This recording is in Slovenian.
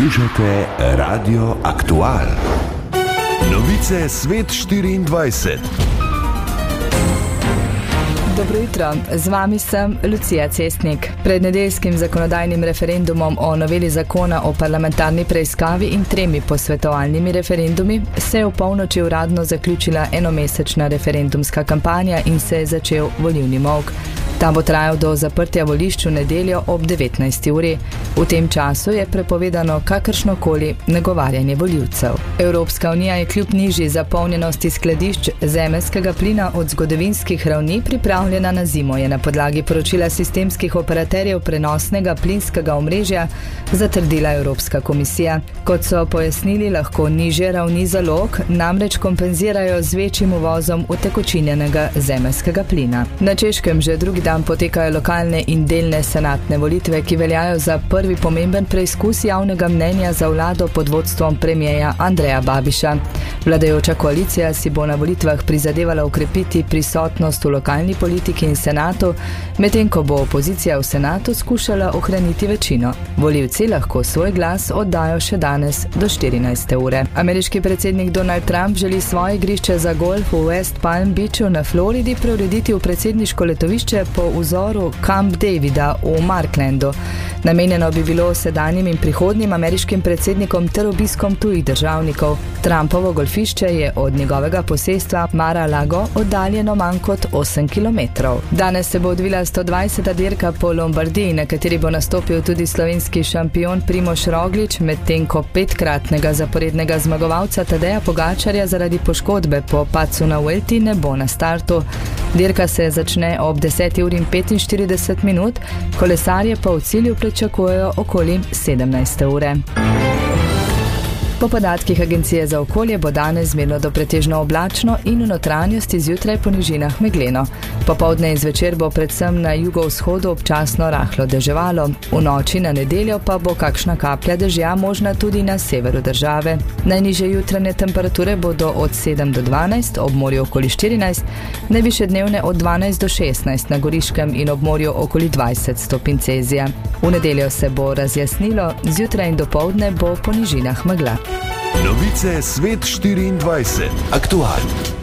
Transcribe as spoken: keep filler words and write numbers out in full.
Poslušate Radio Aktual. Novice Svet štiriindvajset. Dobro jutro, z vami sem Lucija Cestnik. Pred nedeljskim zakonodajnim referendumom o noveli zakona o parlamentarni preiskavi in tremi posvetovalnimi referendumi se je v polnoči uradno zaključila enomesečna referendumska kampanja in se je začel volilni molk. Ta bo trajal do zaprtja volišč v nedeljo ob devetnajsti uri. V tem času je prepovedano kakršnokoli nagovarjanje volivcev. Evropska unija je kljub nižji zapolnjenosti skladišč zemeljskega plina od zgodovinskih ravni pripravljena na zimo, je na podlagi poročila sistemskih operaterjev prenosnega plinskega omrežja zatrdila Evropska komisija. Kot so pojasnili, lahko nižje ravni zalog namreč kompenzirajo z večjim uvozom utekočinjenega zemeljskega plina. Na Češkem že drugi dan potekajo lokalne in delne senatne volitve, ki veljajo za prvi pomemben preizkus javnega mnenja za vlado pod vodstvom premierja Andreja Babiša. Vladajoča koalicija si bo na volitvah prizadevala ukrepiti prisotnost v lokalni politiki in senatu, medtem ko bo opozicija v senatu skušala ohraniti večino. Volivci lahko svoj glas oddajo še danes do štirinajste ure. Ameriški predsednik Donald Trump želi svoje igrišče za golf v West Palm Beachu na Floridi preurediti v predsedniško letovišče po vzoru Camp Davida v Marklandu. Namenjeno bi bilo sedanjim in prihodnjim ameriškim predsednikom ter obiskom tujih državnikov. Trumpovo golfišče je od njegovega posestva Mar-a-Lago oddaljeno manj kot osem kilometrov. Danes se bo odvila sto dvajseta dirka po Lombardiji, na kateri bo nastopil tudi slovenski šampion Primož Roglič, medtem ko petkratnega zaporednega zmagovalca Tadeja Pogačarja zaradi poškodbe po padcu na Vuelti ne bo na startu. Dirka se začne ob deseti uri in petinštirideset minut, kolesarje pa v cilju pričakujejo okoli sedemnajste ure. Po podatkih Agencije za okolje bo danes zmerno do pretežno oblačno in v notranjosti zjutraj po nižinah megleno. Popoldne in zvečer bo predvsem na jugovzhodu občasno rahlo deževalo. V noči na nedeljo pa bo kakšna kaplja dežja možna tudi na severu države. Najnižje jutranje temperature bodo od sedem do dvanajst, ob morju okoli štirinajst, najvišje dnevne od dvanajst do šestnajst na Goriškem in ob morju okoli dvajset stopinj Celzija. V nedeljo se bo razjasnilo, zjutraj in dopoldne bo po nižinah megla. Novice Svet štiriindvajset. Aktual.